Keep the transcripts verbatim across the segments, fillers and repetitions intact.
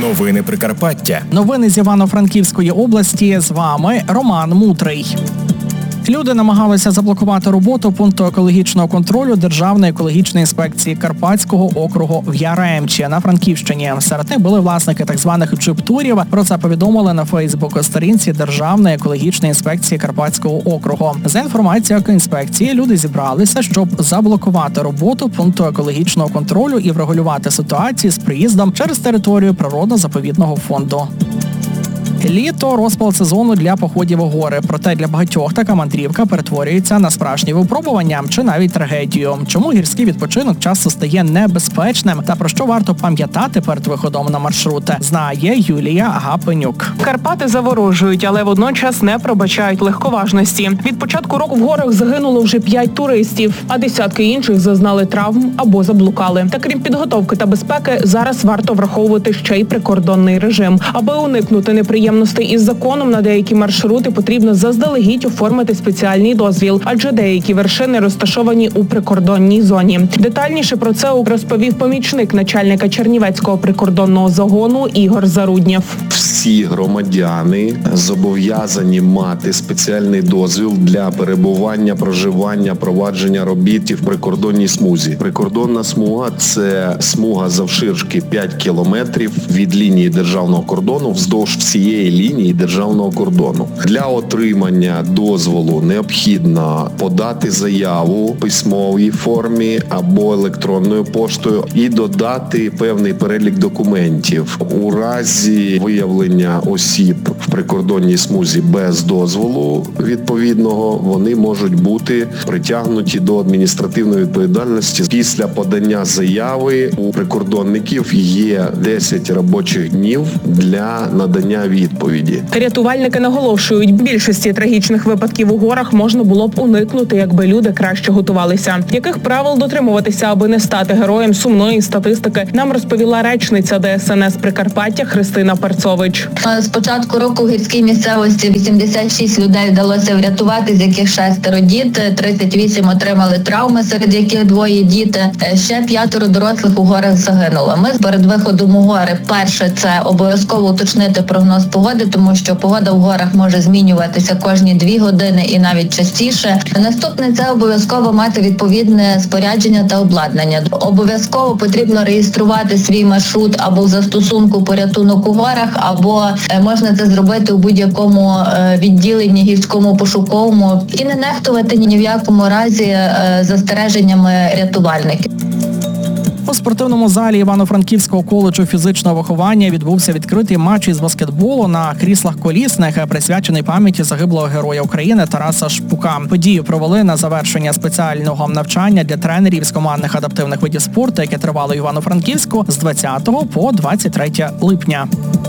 Новини Прикарпаття. Новини з Івано-Франківської області. З вами Роман Мутрий. Люди намагалися заблокувати роботу пункту екологічного контролю Державної екологічної інспекції Карпатського округу в Яремчі на Франківщині. Серед них були власники так званих джип-турів. Про це повідомили на Фейсбук-сторінці Державної екологічної інспекції Карпатського округу. За інформацією інспекції, люди зібралися, щоб заблокувати роботу пункту екологічного контролю і врегулювати ситуацію з приїздом через територію природно-заповідного фонду. Літо – розпал сезону для походів у гори. Проте для багатьох така мандрівка перетворюється на справжнє випробування чи навіть трагедію. Чому гірський відпочинок часто стає небезпечним та про що варто пам'ятати перед виходом на маршрути, знає Юлія Гапенюк. Карпати заворожують, але водночас не пробачають легковажності. Від початку року в горах загинуло вже п'ять туристів, а десятки інших зазнали травм або заблукали. Та крім підготовки та безпеки, зараз варто враховувати ще й прикордонний режим. Аби уникнути неприємностей із законом, на деякі маршрути потрібно заздалегідь оформити спеціальний дозвіл, адже деякі вершини розташовані у прикордонній зоні. Детальніше про це розповів помічник начальника Чернівецького прикордонного загону Ігор Заруднєв. Всі громадяни зобов'язані мати спеціальний дозвіл для перебування, проживання, провадження робіт в прикордонній смузі. Прикордонна смуга – це смуга завширшки п'ять кілометрів від лінії державного кордону вздовж всієї лінії державного кордону. Для отримання дозволу необхідно подати заяву в письмовій формі або електронною поштою і додати певний перелік документів. У разі виявлення осіб в прикордонній смузі без дозволу відповідного, вони можуть бути притягнуті до адміністративної відповідальності. Після подання заяви у прикордонників є десять робочих днів для надання відповіді. Рятувальники наголошують, більшості трагічних випадків у горах можна було б уникнути, якби люди краще готувалися. Яких правил дотримуватися, аби не стати героєм сумної статистики, нам розповіла речниця Де Ес Ен Ес Прикарпаття Христина Перцович. З початку року в гірській місцевості вісімдесят шість людей вдалося врятувати, з яких шестеро діти, тридцять вісім отримали травми, серед яких двоє діти. Ще п'ятеро дорослих у горах загинуло. Ми перед виходом у гори, перше, це обов'язково уточнити прогноз погоди, тому що погода в горах може змінюватися кожні дві години і навіть частіше. Наступне – це обов'язково мати відповідне спорядження та обладнання. Обов'язково потрібно реєструвати свій маршрут або в застосунку порятунок у горах, або можна це зробити у будь-якому відділенні гірському пошуковому і не нехтувати ні в якому разі застереженнями рятувальників. У спортивному залі Івано-Франківського коледжу фізичного виховання відбувся відкритий матч із баскетболу на кріслах колісних, присвячений пам'яті загиблого героя України Тараса Шпука. Подію провели на завершення спеціального навчання для тренерів з командних адаптивних видів спорту, яке тривало в Івано-Франківську з двадцятого по двадцять третє липня.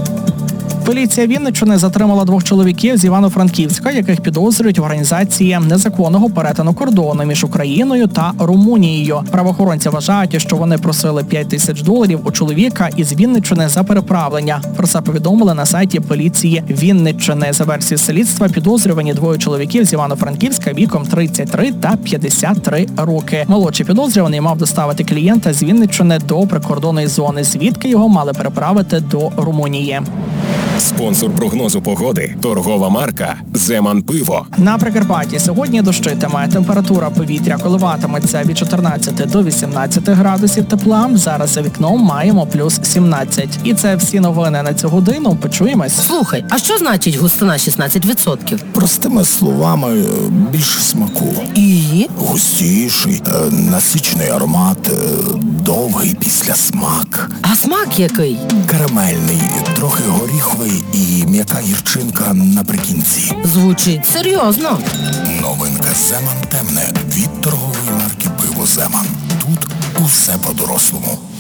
Поліція Вінниччини затримала двох чоловіків з Івано-Франківська, яких підозрюють в організації незаконного перетину кордону між Україною та Румунією. Правоохоронці вважають, що вони просили п'ять тисяч доларів у чоловіка із Вінниччини за переправлення. Про це повідомили на сайті поліції Вінниччини. За версією слідства, підозрювані двоє чоловіків з Івано-Франківська віком тридцять три та п'ятдесят три роки. Молодший підозрюваний мав доставити клієнта з Вінниччини до прикордонної зони, звідки його мали переправити до Румунії. Спонсор прогнозу погоди – торгова марка «Земан Пиво». На Прикарпатті сьогодні дощитиме. Температура повітря коливатиметься від чотирнадцяти до вісімнадцяти градусів тепла. Зараз за вікном маємо плюс сімнадцять. І це всі новини на цю годину. Почуємось. Слухай, а що значить густина шістнадцять відсотків? Простими словами, більше смаку. І? Густіший, насичений аромат, довгий післясмак. А смак який? Карамельний, трохи горіховий і м'яка гірчинка наприкінці. Звучить серйозно. Новинка «Земан темне» від торгової марки «Пиво Земан». Тут усе по-дорослому.